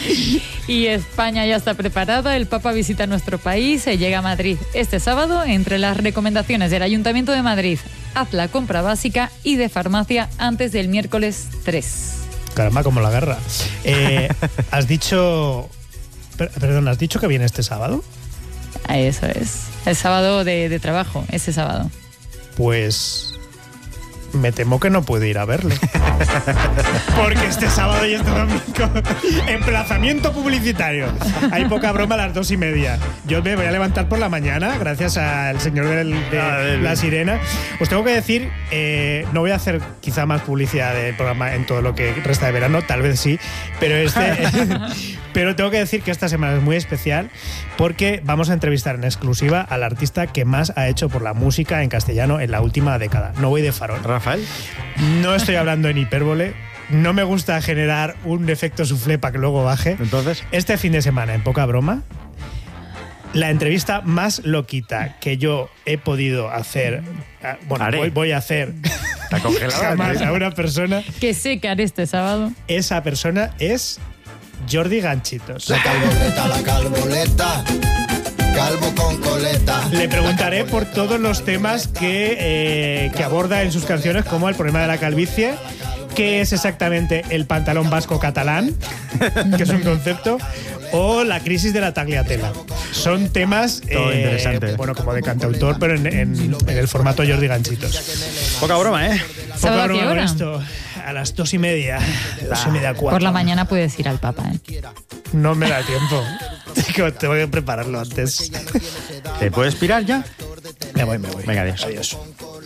Y España ya está preparada, el Papa visita nuestro país, llega a Madrid este sábado. Entre las recomendaciones del Ayuntamiento de Madrid, haz la compra básica y de farmacia antes del miércoles 3. Caramba, como la guerra. ¿Has dicho que viene este sábado? Eso es, el sábado de trabajo, ese sábado. Pues me temo que no puedo ir a verlo. Porque este sábado y este domingo, emplazamiento publicitario. Hay poca broma a las 2:30. Yo me voy a levantar por la mañana, gracias al señor de la sirena. Os tengo que decir, no voy a hacer quizá más publicidad del programa en todo lo que resta de verano, tal vez sí, pero tengo que decir que esta semana es muy especial porque vamos a entrevistar en exclusiva al artista que más ha hecho por la música en castellano en la última década. No voy de farol. ¿Rafael? No estoy hablando en hipérbole. No me gusta generar un efecto soufflé para que luego baje. Entonces, este fin de semana, en poca broma, la entrevista más loquita que yo he podido hacer, voy a hacer está congelada jamás a una persona. Que sé que haré este sábado. Esa persona es Jordi Ganchitos. La calboleta, calvo con coleta. Le preguntaré por todos los temas que aborda en sus canciones, como el problema de la calvicie, qué es exactamente el pantalón vasco catalán, que es un concepto, o la crisis de la tagliatela. Son temas bueno, como de cantautor, pero en el formato Jordi Ganchitos. Poca broma, ¿eh? Poca ¿A qué broma hora? con esto. A las 2:30, 2:30, 4. Por la mañana puedes ir al Papa, ¿eh? No me da tiempo. Tengo que prepararlo antes. ¿Te puedes pirar ya? Me voy. Venga, adiós. Adiós.